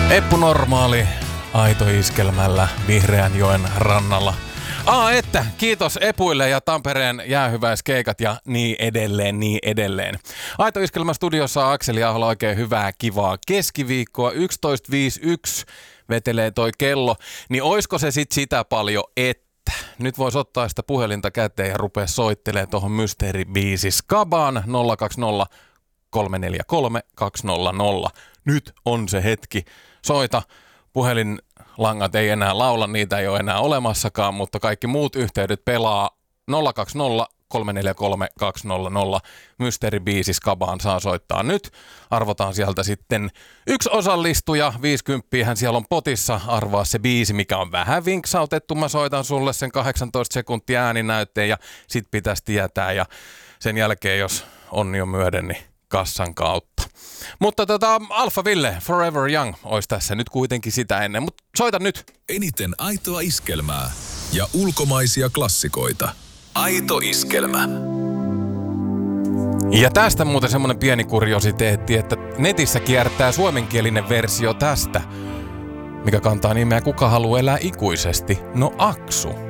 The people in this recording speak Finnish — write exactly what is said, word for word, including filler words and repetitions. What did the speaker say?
Eppu Normaali, aito iskelmällä Vihreänjoen rannalla. Aa, että kiitos Epuille ja Tampereen jäähyväiskeikat ja niin edelleen, niin edelleen. Aito iskelmä studiossa Akseli Ahola, oikein hyvää, kivaa keskiviikkoa. yksitoista viisi yksi vetelee toi kello, niin oisko se sit sitä paljon, että nyt vois ottaa sitä puhelinta käteen ja rupea soittelemaan tuohon mysteeribiisi Skabaan nolla kaksi nolla kolme neljä kolme kaksi nolla nolla. Nyt on se hetki. Soita. Puhelinlangat ei enää laula, niitä ei ole enää olemassakaan, mutta kaikki muut yhteydet pelaa nolla kaksi nolla kolme neljä kolme kaksi nolla nolla. Mysteeribiisi Skabaan saa soittaa nyt. Arvotaan sieltä sitten yksi osallistuja, viisikymppiähän siellä on potissa. Arvaa se biisi, mikä on vähän vinksautettu. Mä soitan sulle sen kahdeksantoista sekuntia ääninäytteen ja sit pitäisi tietää. Ja sen jälkeen, jos onni on myöden, niin kassan kautta. Mutta tota, Alfa Ville, Forever Young, olisi tässä nyt kuitenkin sitä ennen. Mutta soita nyt. Eniten aitoa iskelmää ja ulkomaisia klassikoita. Aito iskelmä. Ja tästä muuten semmonen pieni kuriositeetti, että netissä kiertää suomenkielinen versio tästä, mikä kantaa nimeä Kuka haluaa elää ikuisesti? No Aksu.